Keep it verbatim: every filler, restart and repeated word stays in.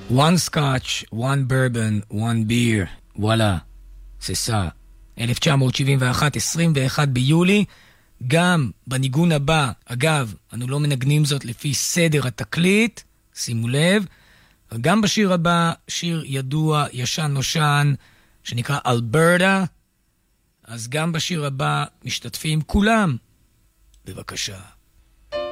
One scotch, one bourbon, one beer. וואלה, ססה. אלף תשע מאות שבעים ואחת, עשרים ואחד ביולי. גם בניגון הבא, אגב, אנו לא מנגנים זאת לפי סדר התקליט, שימו לב. גם בשיר הבא, שיר ידוע, ישן נושן, שנקרא אלברטה. אז גם בשיר הבא משתתפים כולם. בבקשה.